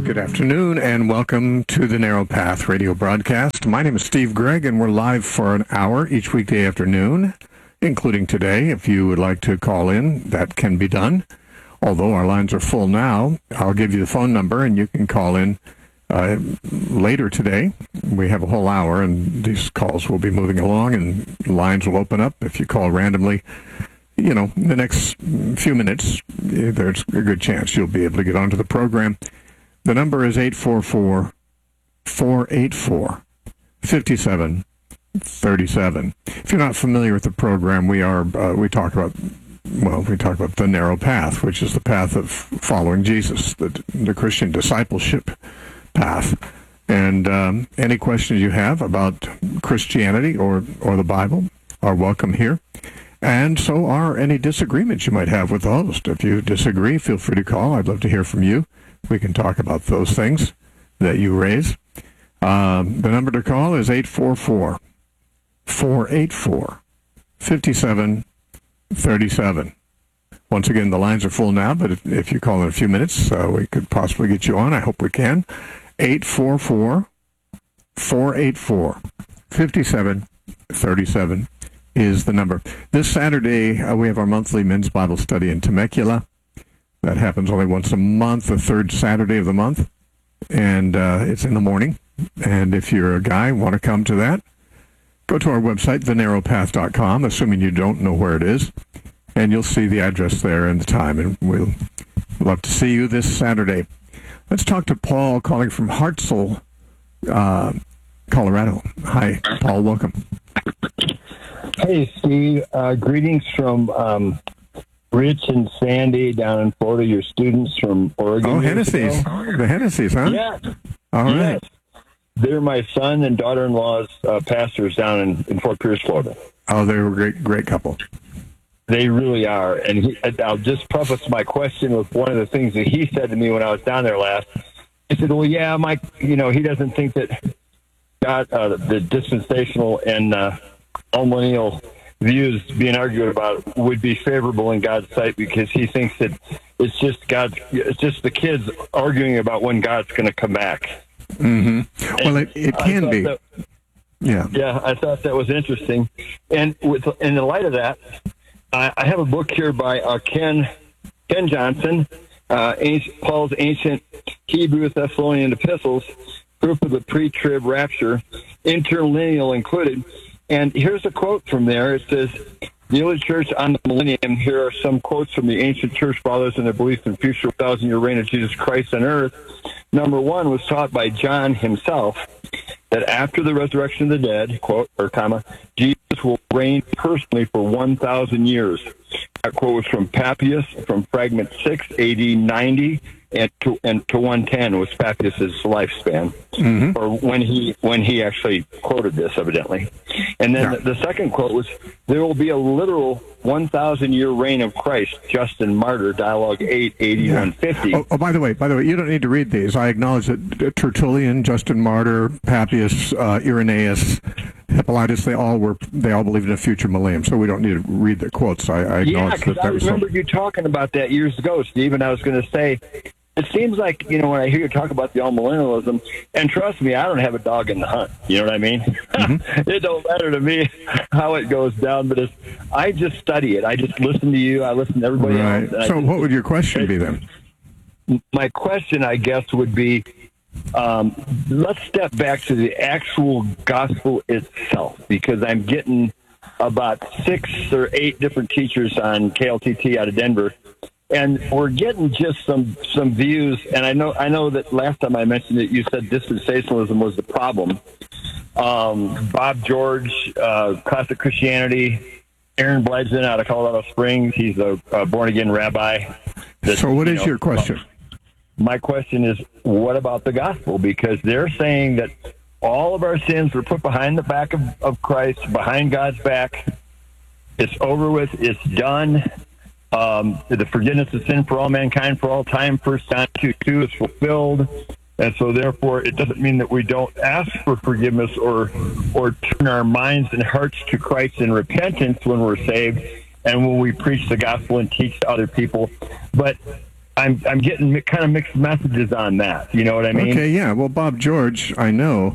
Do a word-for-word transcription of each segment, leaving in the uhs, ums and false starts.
Good afternoon and welcome to the Narrow Path radio broadcast. My name is Steve Gregg and we're live for an hour each weekday afternoon, including today. If you would like to call in, that can be done. Although our lines are full now, I'll give you the phone number and you can call in uh, later today. We have a whole hour and these calls will be moving along and lines will open up. If you call randomly, you know, in the next few minutes, there's a good chance you'll be able to get onto the program. The number is eight four four, four eight four, five seven three seven. If you're not familiar with the program, we are uh, we talk about well, we talk about the narrow path, which is the path of following Jesus, the, the Christian discipleship path. And um, any questions you have about Christianity or or the Bible are welcome here. And so are any disagreements you might have with the host. If you disagree, feel free to call. I'd love to hear from you. We can talk about those things that you raise. Um, the number to call is eight four four, four eight four, five seven three seven. Once again, the lines are full now, but if, if you call in a few minutes, uh, we could possibly get you on. I hope we can. eight four four, four eight four, five seven three seven is the number. This Saturday, uh, we have our monthly men's Bible study in Temecula. That happens only once a month, the third Saturday of the month, and uh, it's in the morning. And if you're a guy, want to come to that, go to our website, the narrow path dot com, assuming you don't know where it is, and you'll see the address there and the time, and we'll love to see you this Saturday. Let's talk to Paul, calling from Hartselle, uh, Colorado. Hi, Paul, welcome. Hey, Steve. Uh, greetings from um, Rich and Sandy down in Florida, your students from Oregon. Oh, Hennessy's. The Hennessy's, huh? Yeah. All right. Yes. They're my son and daughter-in-law's uh, pastors down in, in Fort Pierce, Florida. Oh, they're a great, great couple. They really are. And he, I'll just preface my question with one of the things that he said to me when I was down there last. He said, well, yeah, Mike, you know, he doesn't think that God, uh, the dispensational and uh, millennial views being argued about would be favorable in God's sight because he thinks that it's just God, it's just the kids arguing about when God's going to come back. Mm-hmm. Well, it, it can be. That, yeah. Yeah, I thought that was interesting. And with in the light of that, I, I have a book here by uh, Ken Ken Johnson, uh, ancient, Paul's Ancient Hebrew Thessalonian Epistles, Proof of the Pre-Trib Rapture, Interlineal included. And here's a quote from there. It says, the early church on the millennium, here are some quotes from the ancient church fathers and their belief in future thousand-year reign of Jesus Christ on earth. Number one was taught by John himself, that after the resurrection of the dead, quote, or comma, Jesus will reign personally for one thousand years. That quote was from Papias, from fragment six, A D ninety, and to and to one ten was Papias's lifespan, mm-hmm. or when he when he actually quoted this, evidently. And then yeah. the, the second quote was, there will be a literal one thousand year reign of Christ, Justin Martyr, Dialogue eight, eighty-one fifty. Yeah. Oh, oh, by the way, by the way, you don't need to read these. I acknowledge that Tertullian, Justin Martyr, Papias, uh, Irenaeus, Hippolytus, they all were they all believed in a future millennium, so we don't need to read the quotes. I, I acknowledge yeah, that. Yeah, I remember so... you talking about that years ago, Steve, and I was going to say, it seems like, you know, when I hear you talk about the all-millennialism, and trust me, I don't have a dog in the hunt. You know what I mean? Mm-hmm. It don't matter to me how it goes down, but it's, I just study it. I just listen to you. I listen to everybody right. else. So just, what would your question be then? My question, I guess, would be, um, let's step back to the actual gospel itself, because I'm getting about six or eight different teachers on K L T T out of Denver, and we're getting just some some views. And I know I know that last time I mentioned it, you said dispensationalism was the problem. Um, Bob George, uh, Classic Christianity, Aaron Bledson out of Colorado Springs. He's a, a born-again rabbi. That, so what you is know, your question? My question is, what about the gospel? Because they're saying that all of our sins were put behind the back of, of Christ, behind God's back. It's over with. It's done. Um, the forgiveness of sin for all mankind for all time, First John two two, is fulfilled. And so, therefore, it doesn't mean that we don't ask for forgiveness or or turn our minds and hearts to Christ in repentance when we're saved and when we preach the gospel and teach to other people. But I'm I'm getting mi- kind of mixed messages on that. You know what I mean? Okay, yeah. Well, Bob George, I know,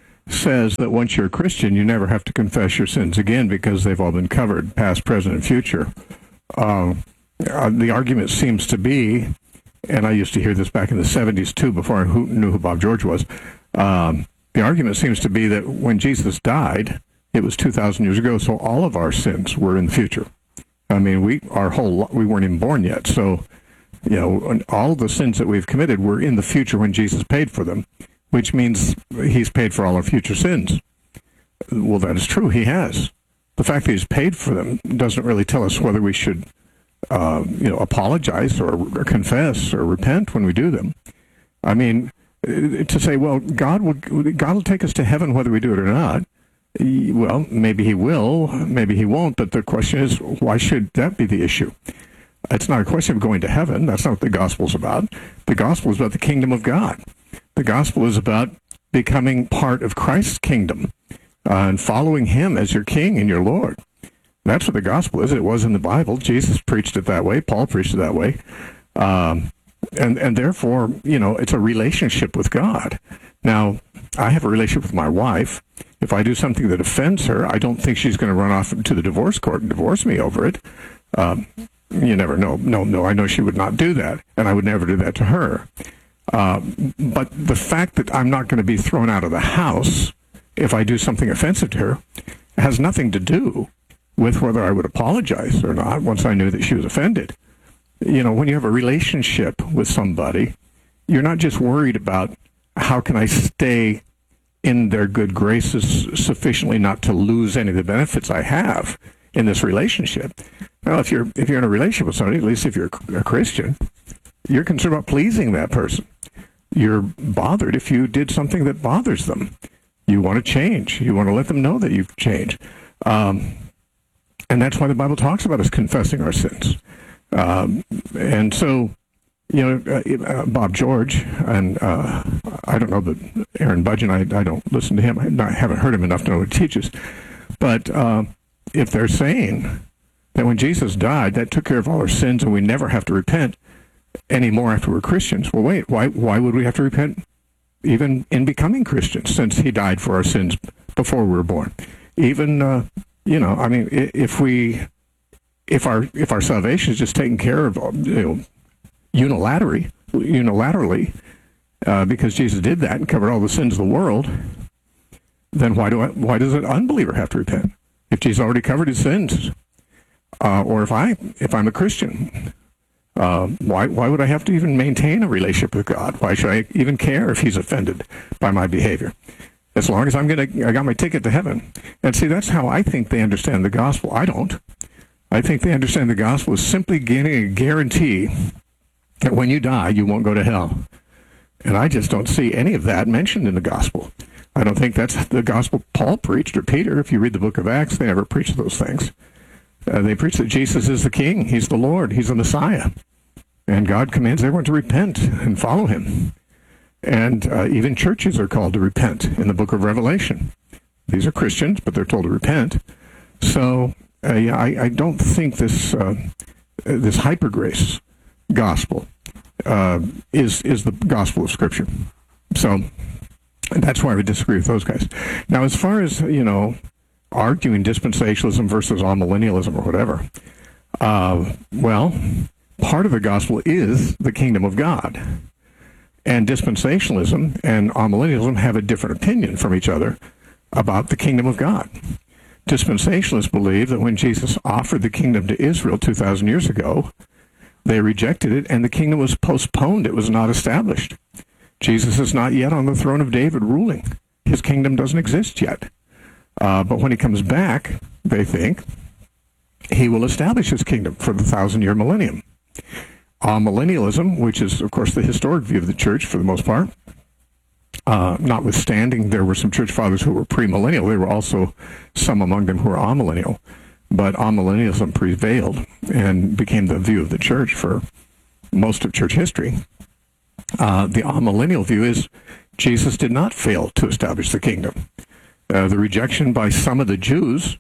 says that once you're a Christian, you never have to confess your sins again because they've all been covered, past, present, and future. Uh, uh, the argument seems to be, and I used to hear this back in the seventies too, before I who, knew who Bob George was. Um, the argument seems to be that when Jesus died, it was two thousand years ago, so all of our sins were in the future. I mean, we our whole we weren't even born yet, so you know, all the sins that we've committed were in the future when Jesus paid for them, which means he's paid for all our future sins. Well, that is true. He has. The fact that he's paid for them doesn't really tell us whether we should, uh, you know, apologize or, or confess or repent when we do them. I mean, to say, well, God will God will take us to heaven whether we do it or not. Well, maybe he will, maybe he won't. But the question is, why should that be the issue? It's not a question of going to heaven. That's not what the gospel is about. The gospel is about the kingdom of God. The gospel is about becoming part of Christ's kingdom uh, and following him as your king and your Lord. That's what the gospel is. It was in the Bible. Jesus preached it that way. Paul preached it that way. Um, and, and therefore, you know, it's a relationship with God. Now, I have a relationship with my wife. If I do something that offends her, I don't think she's going to run off to the divorce court and divorce me over it. Um, You never know. No, no, I know she would not do that, and I would never do that to her. Uh, but the fact that I'm not going to be thrown out of the house if I do something offensive to her has nothing to do with whether I would apologize or not once I knew that she was offended. You know, when you have a relationship with somebody, you're not just worried about how can I stay in their good graces sufficiently not to lose any of the benefits I have in this relationship. Well, if you're if you're in a relationship with somebody, at least if you're a Christian, you're concerned about pleasing that person. You're bothered if you did something that bothers them. You want to change. You want to let them know that you've changed. Um, and that's why the Bible talks about us confessing our sins. Um, and so, you know, uh, Bob George, and uh, I don't know, but Aaron Budgen, I, I don't listen to him. I haven't heard him enough to know what he teaches. But uh, if they're saying that when Jesus died, that took care of all our sins and we never have to repent anymore after we're Christians. Well, wait, why why would we have to repent even in becoming Christians since he died for our sins before we were born? Even, uh, you know, I mean, if we, if our if our salvation is just taken care of, you know, unilaterally, unilaterally, uh, because Jesus did that and covered all the sins of the world, then why do I, why does an unbeliever have to repent if Jesus already covered his sins? Uh, or if I, if I'm a Christian, uh, why why would I have to even maintain a relationship with God? Why should I even care if he's offended by my behavior? As long as I'm gonna, I got my ticket to heaven. And see, that's how I think they understand the gospel. I don't. I think they understand the gospel as simply getting a guarantee that when you die, you won't go to hell. And I just don't see any of that mentioned in the gospel. I don't think that's the gospel Paul preached or Peter. If you read the book of Acts, they never preached those things. Uh, they preach that Jesus is the King. He's the Lord. He's the Messiah. And God commands everyone to repent and follow him. And uh, even churches are called to repent in the book of Revelation. These are Christians, but they're told to repent. So uh, yeah, I, I don't think this uh, this hyper grace gospel uh, is is the gospel of Scripture. So that's why I would disagree with those guys. Now, as far as, you know, arguing dispensationalism versus amillennialism or whatever, uh, well, part of the gospel is the kingdom of God. And dispensationalism and amillennialism have a different opinion from each other about the kingdom of God. Dispensationalists believe that when Jesus offered the kingdom to Israel two thousand years ago, they rejected it and the kingdom was postponed. It was not established. Jesus is not yet on the throne of David ruling. His kingdom doesn't exist yet. Uh, but when he comes back, they think, he will establish his kingdom for the thousand-year millennium. Uh, millennialism, which is, of course, the historic view of the church for the most part, uh, notwithstanding there were some church fathers who were premillennial, there were also some among them who were amillennial, but amillennialism prevailed and became the view of the church for most of church history. Uh, the amillennial view is Jesus did not fail to establish the kingdom. Uh, the rejection by some of the Jews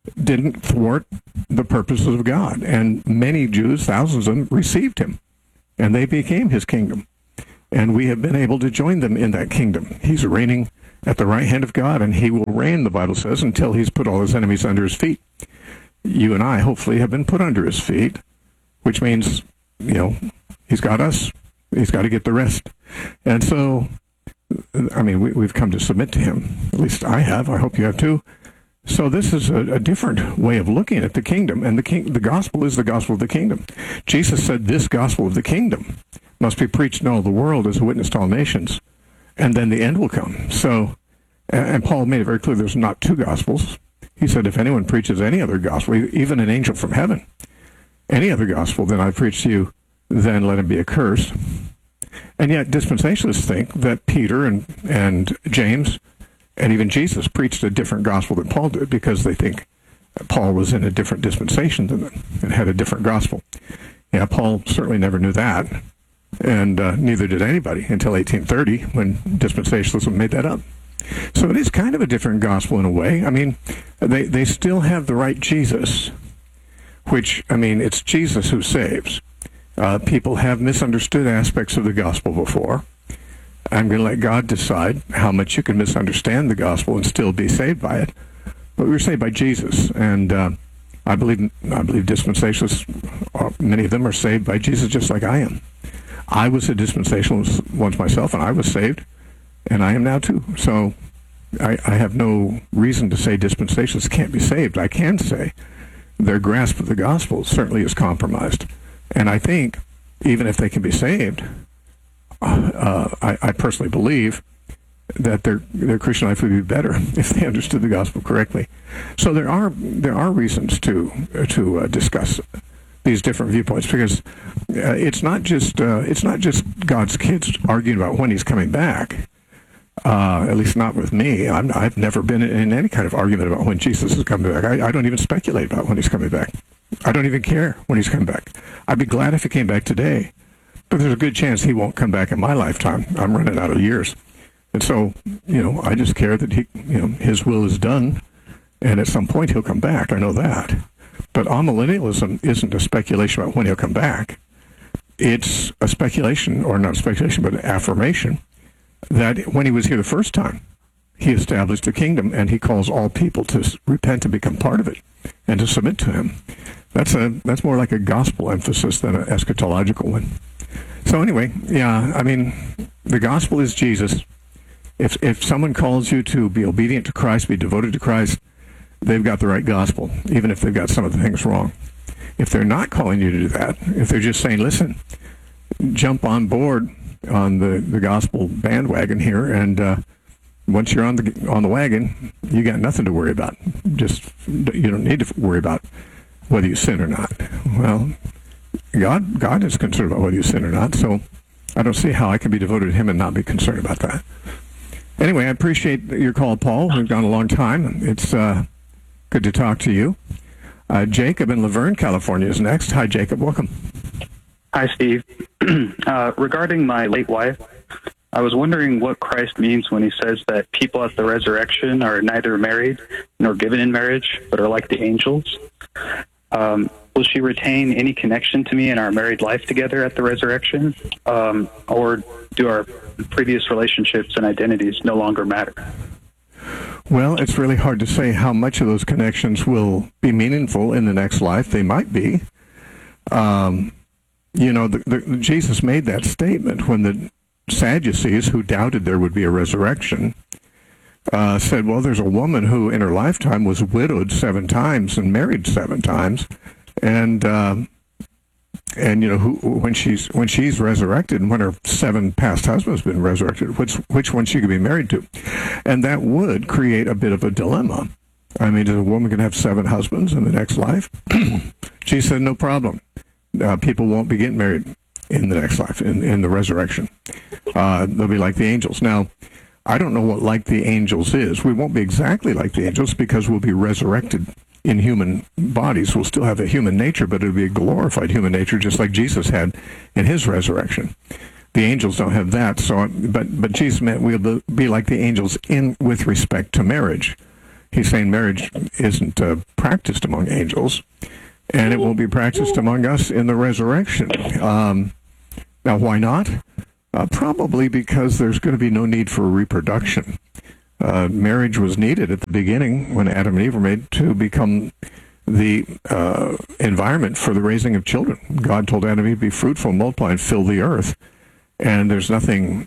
didn't thwart the purposes of God, and many Jews, thousands of them, received him and they became his kingdom. And we have been able to join them in that kingdom. He's reigning at the right hand of God, and he will reign, the Bible says, until he's put all his enemies under his feet. You and I, hopefully, have been put under his feet, which means, you know, he's got us. He's got to get the rest. And so, I mean, we, we've come to submit to him. At least I have. I hope you have too. So this is a, a different way of looking at the kingdom, and the king, the gospel is the gospel of the kingdom. Jesus said this gospel of the kingdom must be preached in all the world as a witness to all nations, and then the end will come. So, and Paul made it very clear there's not two gospels. He said, if anyone preaches any other gospel, even an angel from heaven, any other gospel than I preach to you, then let him be accursed. And yet dispensationalists think that Peter and, and James and even Jesus preached a different gospel than Paul did, because they think Paul was in a different dispensation than them and had a different gospel. Yeah, Paul certainly never knew that, and uh, neither did anybody until eighteen thirty, when dispensationalism made that up. So it is kind of a different gospel in a way. I mean, they, they still have the right Jesus, which, I mean, it's Jesus who saves. Uh, people have misunderstood aspects of the gospel before. I'm going to let God decide how much you can misunderstand the gospel and still be saved by it. But we were saved by Jesus, and uh, I believe I believe dispensationalists, uh, many of them are saved by Jesus just like I am. I was a dispensationalist once myself, and I was saved, and I am now too. So I, I have no reason to say dispensationalists can't be saved. I can say their grasp of the gospel certainly is compromised. And I think even if they can be saved, uh, I, I personally believe that their their Christian life would be better if they understood the gospel correctly. So there are there are reasons to to uh, discuss these different viewpoints, because uh, it's not just uh, it's not just God's kids arguing about when he's coming back. Uh, at least not with me. I'm, I've never been in any kind of argument about when Jesus is coming back. I, I don't even speculate about when he's coming back. I don't even care when he's coming back. I'd be glad if he came back today, but there's a good chance he won't come back in my lifetime. I'm running out of years. And so, you know, I just care that he, you know, his will is done, and at some point he'll come back. I know that. But amillennialism isn't a speculation about when he'll come back. It's a speculation, or not speculation, but an affirmation that when he was here the first time, he established a kingdom, and he calls all people to repent and become part of it and to submit to him. That's a that's more like a gospel emphasis than an eschatological one. So anyway, yeah, I mean, the gospel is Jesus. If if someone calls you to be obedient to Christ, be devoted to Christ, they've got the right gospel, even if they've got some of the things wrong. If they're not calling you to do that, if they're just saying, listen, jump on board on the, the gospel bandwagon here, and uh, once you're on the on the wagon, you got nothing to worry about. Just, you don't need to worry about whether you sin or not. Well, God God is concerned about whether you sin or not, so I don't see how I can be devoted to him and not be concerned about that. Anyway, I appreciate your call, Paul. We've gone a long time. It's uh, good to talk to you. Uh, Jacob in Laverne, California is next. Hi, Jacob. Welcome. Hi, Steve. uh, regarding my late wife, I was wondering what Christ means when he says that people at the resurrection are neither married nor given in marriage, but are like the angels. Um, will she retain any connection to me in our married life together at the resurrection? Um, or do our previous relationships and identities no longer matter? Well, it's really hard to say how much of those connections will be meaningful in the next life. They might be. Um, you know, the, the, Jesus made that statement when the Sadducees, who doubted there would be a resurrection, uh, said, well, there's a woman who in her lifetime was widowed seven times and married seven times, and uh, and you know, who, when she's when she's resurrected, and when her seven past husbands have been resurrected, which which one she could be married to, and that would create a bit of a dilemma. I mean, is a woman going to have seven husbands in the next life? She said, no problem. Uh, people won't be getting married in the next life, in, in the resurrection. Uh, they'll be like the angels. Now, I don't know what like the angels is. We won't be exactly like the angels because we'll be resurrected in human bodies. We'll still have a human nature, but it'll be a glorified human nature, just like Jesus had in his resurrection. The angels don't have that. So, but but Jesus meant we'll be like the angels in with respect to marriage. He's saying marriage isn't uh, practiced among angels, and it will be practiced among us in the resurrection. Um, Now, why not? Uh, probably because there's going to be no need for reproduction. Uh, marriage was needed at the beginning when Adam and Eve were made to become the uh, environment for the raising of children. God told Adam and Eve, be fruitful, multiply, and fill the earth. And there's nothing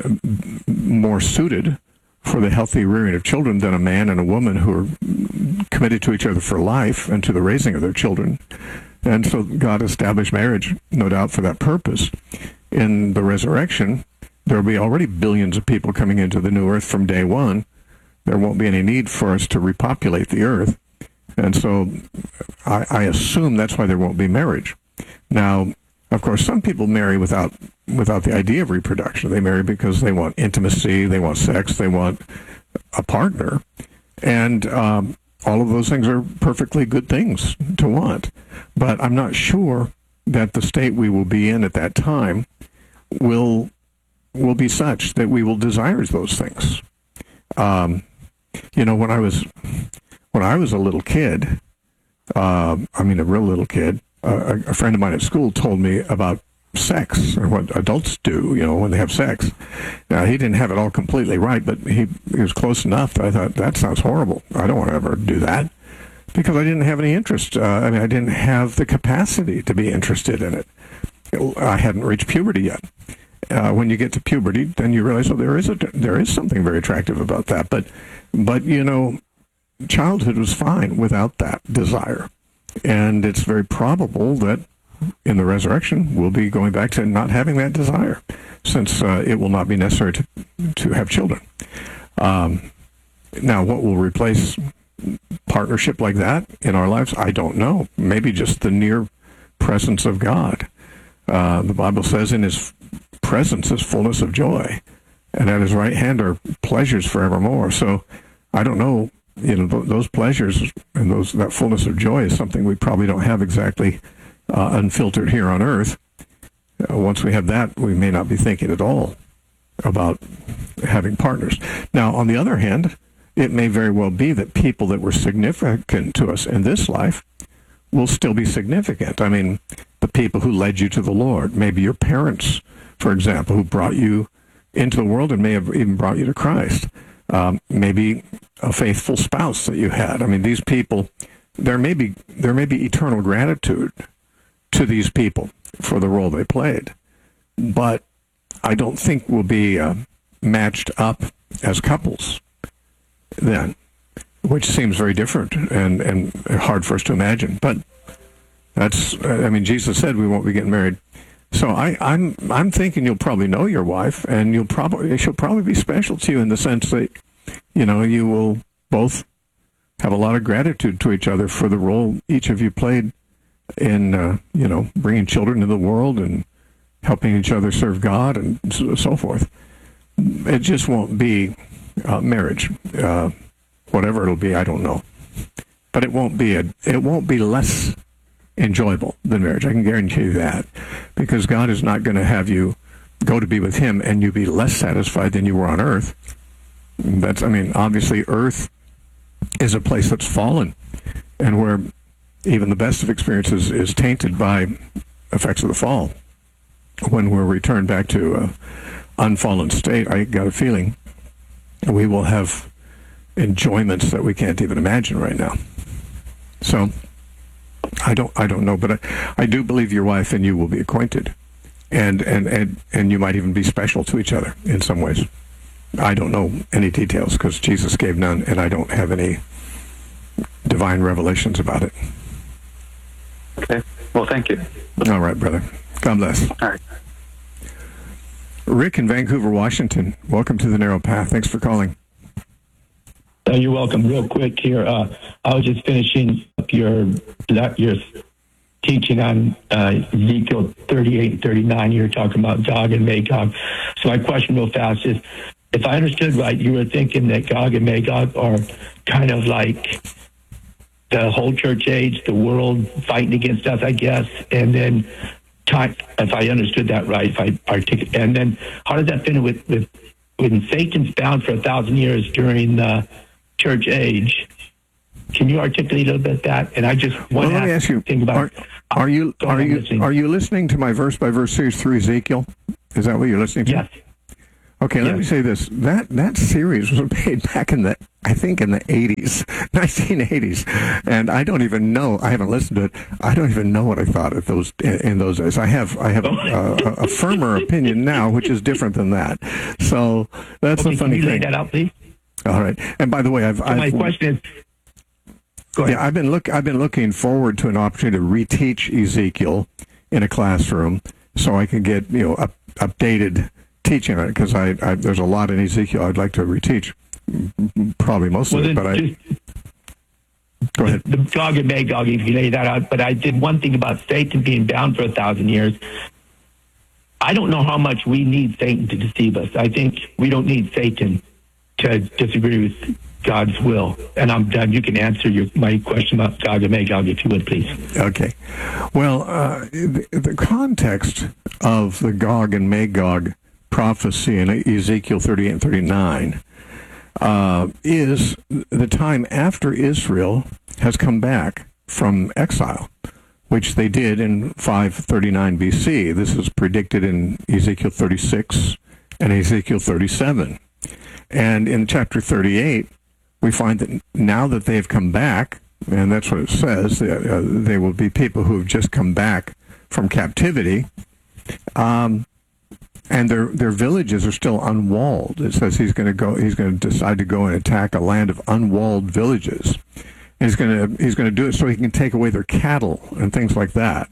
more suited for the healthy rearing of children than a man and a woman who are committed to each other for life and to the raising of their children. And so God established marriage, no doubt, for that purpose. In the resurrection, there will be already billions of people coming into the new earth from day one. There won't be any need for us to repopulate the earth. And so I, I assume that's why there won't be marriage. Now, of course, some people marry without without the idea of reproduction. They marry because they want intimacy, they want sex, they want a partner. And um, all of those things are perfectly good things to want. But I'm not sure that the state we will be in at that time will will be such that we will desire those things. Um, you know, when I was when I was a little kid, uh, I mean a real little kid, uh, a, a friend of mine at school told me about sex and what adults do, you know, when they have sex. Now, he didn't have it all completely right, but he, he was close enough that I thought, that sounds horrible. I don't want to ever do that, because I didn't have any interest. Uh, I mean, I didn't have the capacity to be interested in it. I hadn't reached puberty yet. Uh, when you get to puberty, then you realize, well, there is a, there is something very attractive about that. But, but you know, childhood was fine without that desire. And it's very probable that in the resurrection, we'll be going back to not having that desire, since uh, it will not be necessary to, to have children. Um, now, what will replace partnership like that in our lives? I don't know. Maybe just the near presence of God. Uh, the Bible says in his presence is fullness of joy, and at his right hand are pleasures forevermore. So I don't know, you know, th- those pleasures and those that fullness of joy is something we probably don't have exactly uh, unfiltered here on earth. Uh, once we have that, we may not be thinking at all about having partners. Now, on the other hand, it may very well be that people that were significant to us in this life will still be significant. I mean, the people who led you to the Lord, maybe your parents, for example, who brought you into the world and may have even brought you to Christ. Um, maybe a faithful spouse that you had. I mean, these people, there may be there may be eternal gratitude to these people for the role they played, but I don't think we'll be uh, matched up as couples then, which seems very different and, and hard for us to imagine. But that's, I mean, Jesus said we won't be getting married. So I, I'm I'm thinking you'll probably know your wife, and you'll probably she'll probably be special to you in the sense that, you know, you will both have a lot of gratitude to each other for the role each of you played in, uh, you know, bringing children into the world and helping each other serve God and so, so forth. It just won't be uh, marriage, uh, whatever it'll be. I don't know, but it won't be a it won't be less enjoyable than marriage. I can guarantee you that, because God is not going to have you go to be with him and you be less satisfied than you were on earth. That's, I mean, obviously earth is a place that's fallen and where even the best of experiences is tainted by effects of the fall. When we're returned back to an unfallen state, I got a feeling we will have enjoyments that we can't even imagine right now. So I don't I don't know, but I, I do believe your wife and you will be acquainted, and, and, and, and you might even be special to each other in some ways. I don't know any details because Jesus gave none, and I don't have any divine revelations about it. Okay. Well, thank you. All right, brother. God bless. All right. Rick in Vancouver, Washington. Welcome to the Narrow Path. Thanks for calling. Uh, you're welcome. Real quick here, uh, I was just finishing up your your teaching on uh, Ezekiel thirty-eight and thirty-nine. You were talking about Gog and Magog. So my question real fast is, if I understood right, you were thinking that Gog and Magog are kind of like the whole church age, the world fighting against us, I guess, and then time, if I understood that right, if I articulate, and then how does that fit in with, with when Satan's bound for a thousand years during the church age, can you articulate a little bit that? And I just want well, to let me ask you, think about. Are, are you Go are ahead, you listening. are you listening to my verse by verse series through Ezekiel? Is that what you're listening to? Yes. Okay, let Yes. me say this. That that series was made back in the, I think in the eighties, nineteen eighties. And I don't even know, I haven't listened to it. I don't even know what I thought of those in those days. I have I have uh, a, a firmer opinion now, which is different than that. So that's Okay, the funny can you lay thing. that out, please? All right. And by the way, I've, So I've my question is, go ahead. yeah, I've been look I've been looking forward to an opportunity to reteach Ezekiel in a classroom so I can get, you know, up, updated teaching on it, because I, I there's a lot in Ezekiel I'd like to reteach, probably most Well, of it, then but I just go ahead. the Gog and Magog, if you lay that out. But I did one thing about Satan being bound for a thousand years. I don't know how much we need Satan to deceive us. I think we don't need Satan to disagree with God's will. And I'm done. You can answer your my question about Gog and Magog, if you would, please. Okay. Well, uh, the, the context of the Gog and Magog prophecy in Ezekiel thirty-eight and thirty-nine uh, is the time after Israel has come back from exile, which they did in five thirty-nine B C. This is predicted in Ezekiel thirty-six and Ezekiel thirty-seven. And in chapter thirty-eight, we find that now that they have come back, and that's what it says, uh, they will be people who have just come back from captivity, um, and their their villages are still unwalled. It says he's going to go. He's going to decide to go and attack a land of unwalled villages. He's going to he's going to do it so he can take away their cattle and things like that.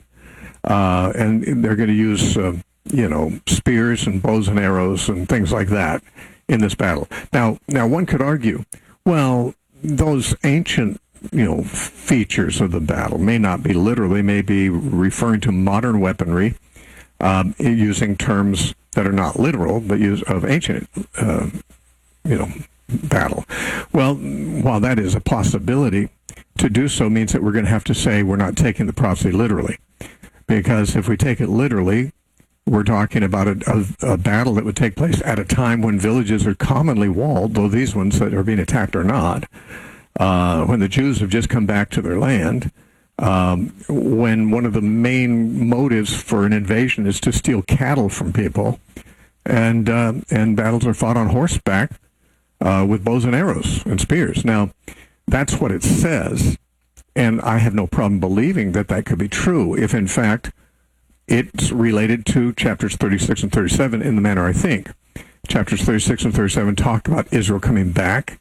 Uh, and they're going to use uh, you know spears and bows and arrows and things like that in this battle. Now now one could argue, well, those ancient you know features of the battle may not be literal. They may be referring to modern weaponry, um, using terms that are not literal, but use of ancient, uh, you know, battle. Well, while that is a possibility, to do so means that we're going to have to say we're not taking the prophecy literally, because if we take it literally, we're talking about a, a, a battle that would take place at a time when villages are commonly walled, though these ones that are being attacked are not. Uh, when the Jews have just come back to their land. Um, when one of the main motives for an invasion is to steal cattle from people, and uh, and battles are fought on horseback uh, with bows and arrows and spears. Now, that's what it says, and I have no problem believing that that could be true if, in fact, it's related to chapters thirty-six and thirty-seven in the manner I think. Chapters thirty-six and thirty-seven talk about Israel coming back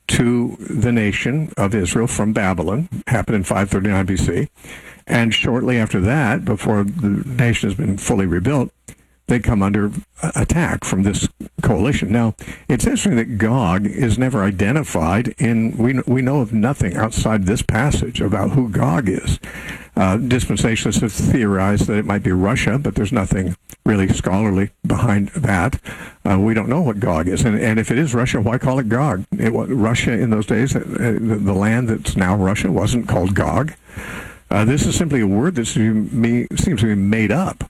to the nation of Israel from Babylon, happened in five thirty-nine B C, and shortly after that, before the nation has been fully rebuilt, they come under attack from this coalition. Now, it's interesting that Gog is never identified in, we, we know of nothing outside this passage about who Gog is. Uh, dispensationalists have theorized that it might be Russia, but there's nothing really scholarly behind that. Uh, we don't know what Gog is. And, and if it is Russia, why call it Gog? It, Russia in those days, uh, the, the land that's now Russia wasn't called Gog. Uh, this is simply a word that seems to be made up.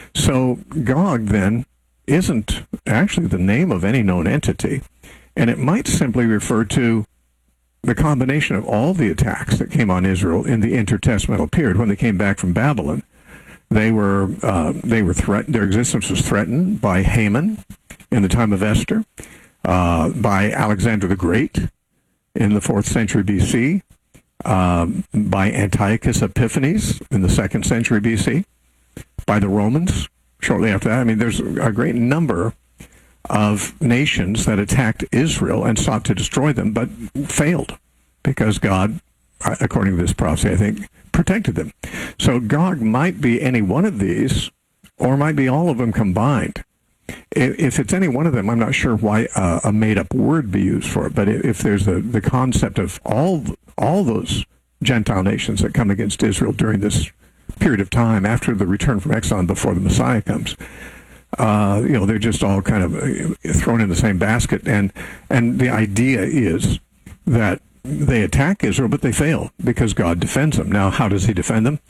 So Gog, then, isn't actually the name of any known entity, and it might simply refer to the combination of all the attacks that came on Israel in the intertestamental period when they came back from Babylon. They were uh, they were threatened. Their existence was threatened by Haman in the time of Esther, uh, by Alexander the Great in the fourth century B C, uh, by Antiochus Epiphanes in the second century B C, by the Romans shortly after that. I mean, there's a great number of nations that attacked Israel and sought to destroy them, but failed because God, according to this prophecy, I think, protected them. So Gog might be any one of these, or might be all of them combined. If it's any one of them, I'm not sure why uh, a made-up word be used for it, but if there's the, the concept of all all those Gentile nations that come against Israel during this period of time after the return from exile and before the Messiah comes, Uh, you know, they're just all kind of thrown in the same basket. And and the idea is that they attack Israel, but they fail because God defends them. Now, how does he defend them?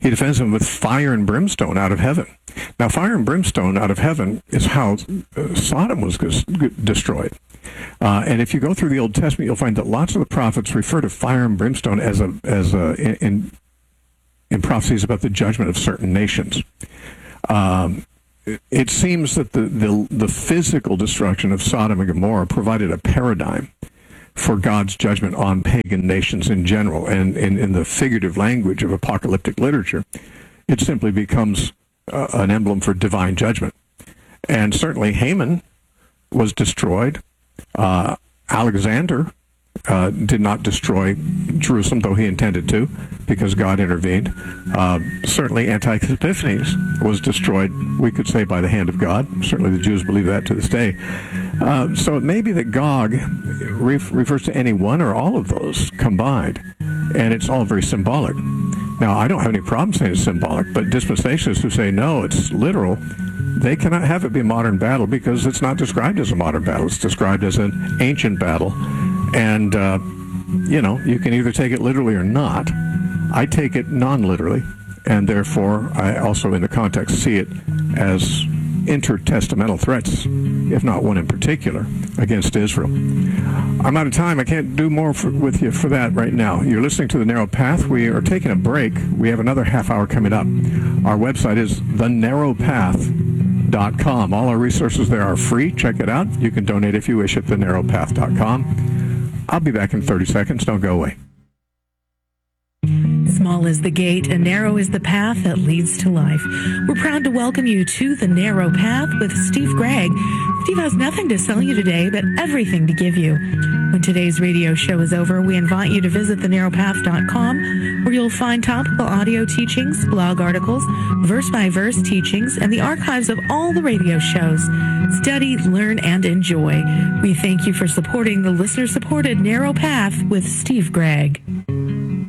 He defends them with fire and brimstone out of heaven. Now, fire and brimstone out of heaven is how uh, Sodom was destroyed. Uh, and if you go through the Old Testament, you'll find that lots of the prophets refer to fire and brimstone as a as a in in prophecies about the judgment of certain nations. Um, it seems that the, the the physical destruction of Sodom and Gomorrah provided a paradigm for God's judgment on pagan nations in general. And in, in the figurative language of apocalyptic literature, it simply becomes uh, an emblem for divine judgment. And certainly Haman was destroyed. Uh, Alexander uh, did not destroy Jerusalem, though he intended to, because God intervened. Uh, certainly Antiochus Epiphanes was destroyed, we could say, by the hand of God. Certainly the Jews believe that to this day. Uh, so it may be that Gog ref- refers to any one or all of those combined, and it's all very symbolic. Now, I don't have any problem saying it's symbolic, but dispensationalists who say, no, it's literal, they cannot have it be a modern battle because it's not described as a modern battle. It's described as an ancient battle. And, uh, you know, you can either take it literally or not. I take it non-literally, and therefore I also, in the context, see it as intertestamental threats, if not one in particular, against Israel. I'm out of time. I can't do more for, with you for that right now. You're listening to The Narrow Path. We are taking a break. We have another half hour coming up. Our website is the narrow path dot com. All our resources there are free. Check it out. You can donate if you wish at the narrow path dot com. I'll be back in thirty seconds. Don't go away. Small is the gate and narrow is the path that leads to life. We're proud to welcome you to The Narrow Path with Steve Gregg. Steve has nothing to sell you today, but everything to give you. When today's radio show is over, we invite you to visit the narrow path dot com, where you'll find topical audio teachings, blog articles, verse-by-verse teachings, and the archives of all the radio shows. Study, learn, and enjoy. We thank you for supporting the listener-supported Narrow Path with Steve Gregg.